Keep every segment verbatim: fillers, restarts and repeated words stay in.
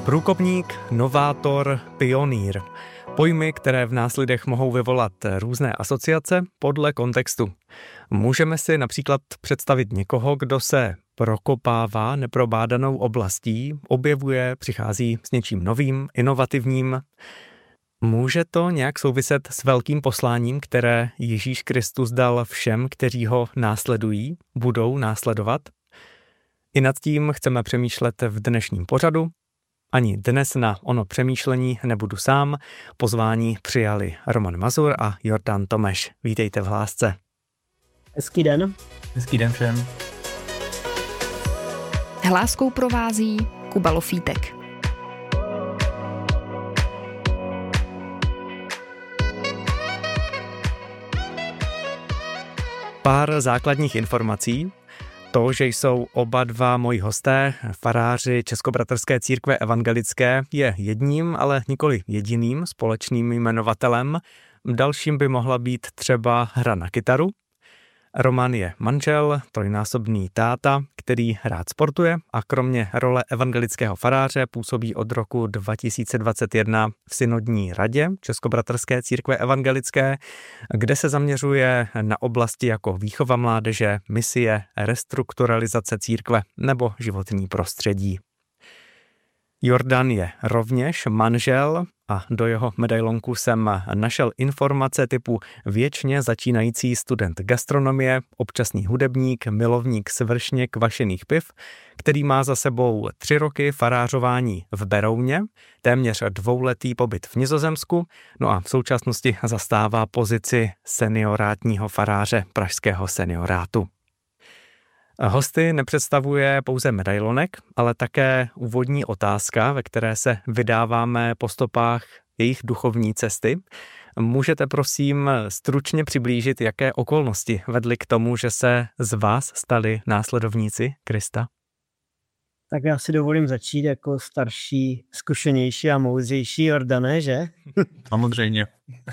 Průkopník, novátor, pionýr. Pojmy, které v nás lidech mohou vyvolat různé asociace podle kontextu. Můžeme si například představit někoho, kdo se prokopává neprobádanou oblastí, objevuje, přichází s něčím novým, inovativním. Může to nějak souviset s velkým posláním, které Ježíš Kristus dal všem, kteří ho následují, budou následovat? I nad tím chceme přemýšlet v dnešním pořadu. Ani dnes na ono přemýšlení nebudu sám. Pozvání přijali Roman Mazur a Jordan Tomeš. Vítejte v Hlásce. Hezký den. Hezký den všem. Hláskou provází Kuba Lofítek. Pár základních informací. To, že jsou oba dva moji hosté, faráři Českobratrské církve evangelické, je jedním, ale nikoli jediným společným jmenovatelem. Dalším by mohla být třeba hra na kytaru. Roman je manžel, trojnásobný táta, který rád sportuje a kromě role evangelického faráře působí od roku dva tisíce dvacet jedna v synodní radě Českobratrské církve evangelické, kde se zaměřuje na oblasti jako výchova mládeže, misie, restrukturalizace církve nebo životní prostředí. Jordan je rovněž manžel a do jeho medailonku jsem našel informace typu věčně začínající student gastronomie, občasný hudebník, milovník svršně kvašených piv, který má za sebou tři roky farářování v Berouně, téměř dvouletý pobyt v Nizozemsku, no a v současnosti zastává pozici seniorátního faráře pražského seniorátu. Hosty nepředstavuje pouze medailonek, ale také úvodní otázka, ve které se vydáváme po stopách jejich duchovní cesty. Můžete prosím stručně přiblížit, jaké okolnosti vedly k tomu, že se z vás stali následovníci Krista? Tak já si dovolím začít jako starší, zkušenější a moudřejší Jordane, že? Samozřejmě.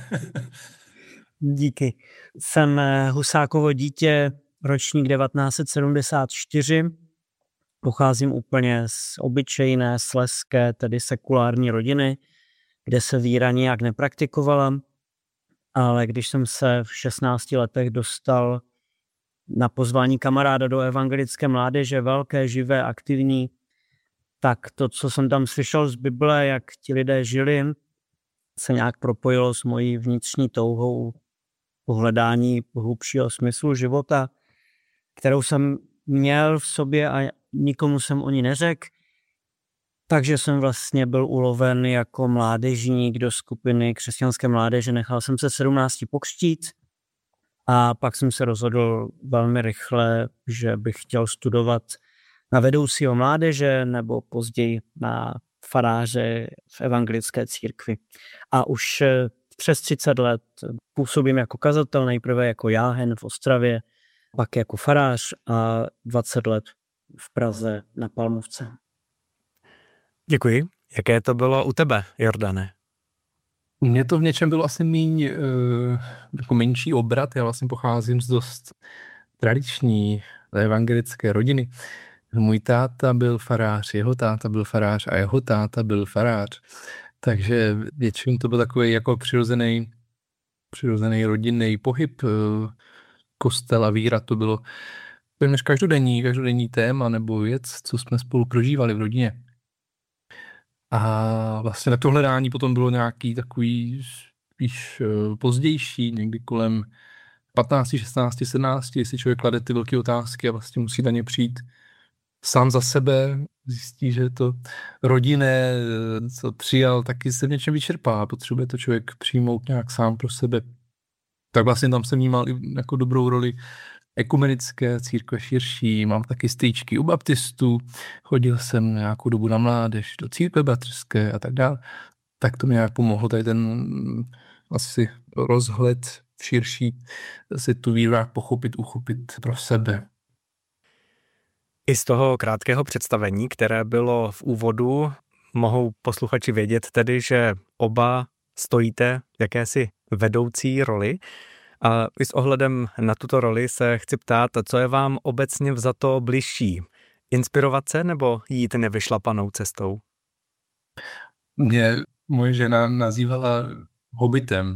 Díky. Jsem Husákovo dítě, ročník devatenáct set sedmdesát čtyři. Pocházím úplně z obyčejné slezské, tedy sekulární rodiny, kde se víra nijak nepraktikovala, ale když jsem se v šestnácti letech dostal na pozvání kamaráda do evangelické mládeže, velké, živé, aktivní, tak to, co jsem tam slyšel z Bible, jak ti lidé žili, se nějak propojilo s mojí vnitřní touhou po hledání hlubšího smyslu života, kterou jsem měl v sobě a nikomu jsem o ní neřekl. Takže jsem vlastně byl uloven jako mládežník do skupiny křesťanské mládeže. Nechal jsem se sedmnácti pokřtít a pak jsem se rozhodl velmi rychle, že bych chtěl studovat na vedoucího mládeže nebo později na faráře v evangelické církvi. A už přes třicet let působím jako kazatel, nejprve jako jáhen v Ostravě, pak jako farář a dvacet let v Praze na Palmovce. Děkuji. Jaké to bylo u tebe, Jordane? Mně to v něčem bylo asi míň, uh, jako menší obrat. Já vlastně pocházím z dost tradiční evangelické rodiny. Můj táta byl farář, jeho táta byl farář a jeho táta byl farář. Takže většinou to byl takový jako přirozený, přirozený rodinný pohyb. Kostel a víra, to bylo téměř každodenní, každodenní téma nebo věc, co jsme spolu prožívali v rodině. A vlastně na to hledání potom bylo nějaký takový spíš pozdější, někdy kolem patnáct, šestnáct, sedmnáct, jestli člověk klade ty velké otázky a vlastně musí na ně přijít sám za sebe, zjistí, že to rodinné, co přijal, taky se v něčem vyčerpá, potřebuje to člověk přijmout nějak sám pro sebe. Tak vlastně tam jsem vnímal i jako dobrou roli ekumenické církve širší, mám taky stýčky u baptistů, chodil jsem nějakou dobu na mládež do církve bratrské a tak dále. Tak to mi nějak pomohlo tady ten asi rozhled širší, si tu víru pochopit, uchopit pro sebe. I z toho krátkého představení, které bylo v úvodu, mohou posluchači vědět tedy, že oba stojíte v jakési vedoucí roli. A i s ohledem na tuto roli se chci ptát, co je vám obecně vzato bližší? Inspirovat se nebo jít nevyšlapanou cestou? Mě moje žena nazývala hobitem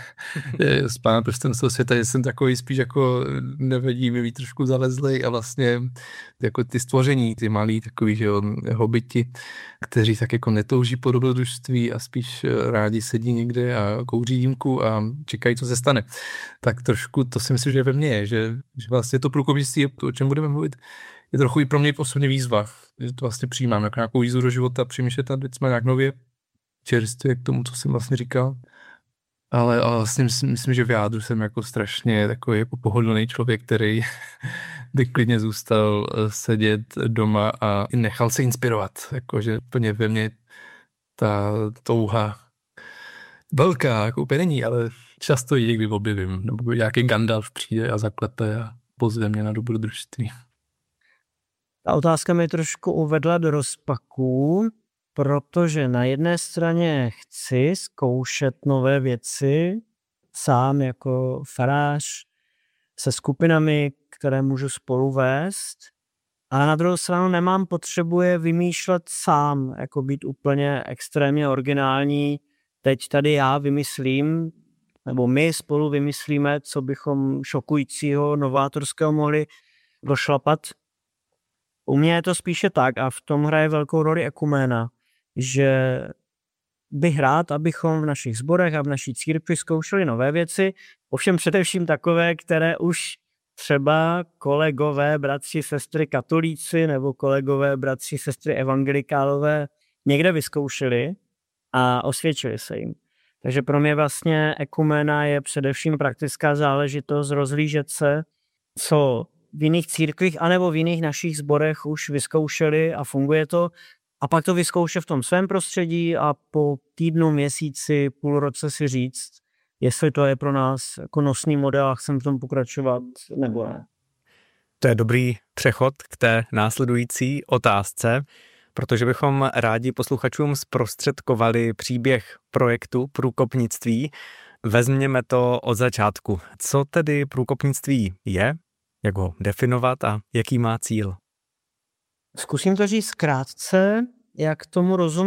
z Pána prstenství světa, že jsem takový spíš jako nevedí mi být trošku zalezlej a vlastně jako ty stvoření, ty malí takový, že jo, hobiti, kteří tak jako netouží po dobrodružství a spíš rádi sedí někde a kouří dýmku a čekají, co se stane. Tak trošku to si myslím, že ve mně je, že, že vlastně to průkopnictví, o čem budeme mluvit, je trochu i pro mě osobně výzva. Že to vlastně přijímám jako nějakou výzvu do života, přemýšlet nad věcmi nějak nově, čerstvě k tomu, co jsem vlastně říkal. Ale, ale vlastně myslím, myslím, že v jádru jsem jako strašně takový jako pohodlný člověk, který by klidně zůstal sedět doma a nechal se inspirovat. Jakože úplně ve mně ta touha velká, jako úplně není, ale často ji někdy objevím. Nebo nějaký Gandalf přijde a zaklepe a pozve mě na dobrodružství. Ta otázka mi trošku uvedla do rozpaků, protože na jedné straně chci zkoušet nové věci sám jako farář se skupinami, které můžu spolu vést, a na druhou stranu nemám potřebu je vymýšlet sám, jako být úplně extrémně originální. Teď tady já vymyslím, nebo my spolu vymyslíme, co bychom šokujícího, novátorského mohli došlapat. U mě je to spíše tak, a v tom hraje velkou roli ekuména, že bych rád, abychom v našich sborech a v naší církvi zkoušeli nové věci, ovšem především takové, které už třeba kolegové, bratři, sestry katolíci nebo kolegové, bratři, sestry evangelikálové někde vyzkoušeli a osvědčili se jim. Takže pro mě vlastně ekuména je především praktická záležitost rozhlížet se, co v jiných církvích anebo v jiných našich sborech už vyzkoušeli a funguje to, a pak to vyzkoušet v tom svém prostředí a po týdnu, měsíci, půl roce si říct, jestli to je pro nás jako nosný model a chcem v tom pokračovat nebo ne. To je dobrý přechod k té následující otázce, protože bychom rádi posluchačům zprostředkovali příběh projektu průkopnictví. Vezměme to od začátku. Co tedy průkopnictví je, jak ho definovat a jaký má cíl? Zkusím to říct krátce, jak tomu rozumím.